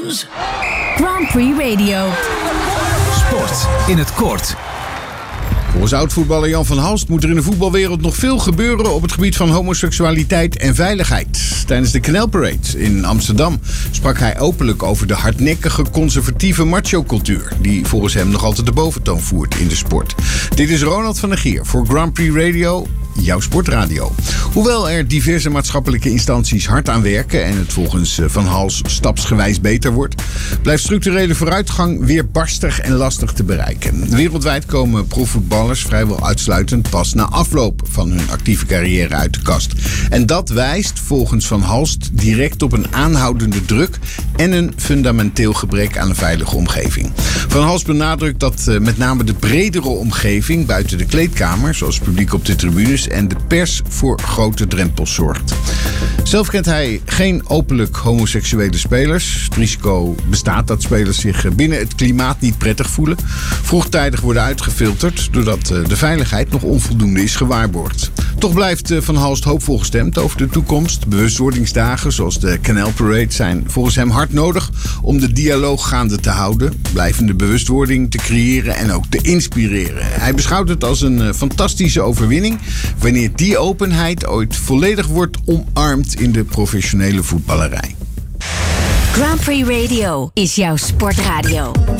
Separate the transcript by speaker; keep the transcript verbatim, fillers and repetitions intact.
Speaker 1: News.
Speaker 2: Grand Prix Radio.
Speaker 1: Sport in het kort.
Speaker 3: Volgens oud-voetballer Jan van Halst moet er in de voetbalwereld nog veel gebeuren op het gebied van homoseksualiteit en veiligheid. Tijdens de Canal Parade in Amsterdam sprak hij openlijk over de hardnekkige conservatieve macho-cultuur die volgens hem nog altijd de boventoon voert in de sport. Dit is Ronald van der Gier voor Grand Prix Radio, jouw sportradio. Hoewel er diverse maatschappelijke instanties hard aan werken en het volgens Van Halst stapsgewijs beter wordt, blijft structurele vooruitgang weer barstig en lastig te bereiken. Wereldwijd komen profvoetballers vrijwel uitsluitend pas na afloop van hun actieve carrière uit de kast. En dat wijst volgens Van Halst direct op een aanhoudende druk en een fundamenteel gebrek aan een veilige omgeving. Van Halst benadrukt dat uh, met name de bredere omgeving buiten de kleedkamer, zoals publiek op de tribunes en de pers, voor grote drempels zorgt. Zelf kent hij geen openlijk homoseksuele spelers. Het risico bestaat dat spelers zich binnen het klimaat niet prettig voelen, vroegtijdig worden uitgefilterd doordat de veiligheid nog onvoldoende is gewaarborgd. Toch blijft Van Halst hoopvol gestemd over de toekomst. Bewustwordingsdagen zoals de Canal Parade zijn volgens hem hard nodig om de dialoog gaande te houden, blijvende bewustwording te creëren en ook te inspireren. Hij beschouwt het als een fantastische overwinning wanneer die openheid ooit volledig wordt omarmd in de professionele voetballerij.
Speaker 2: Grand Prix Radio is jouw sportradio.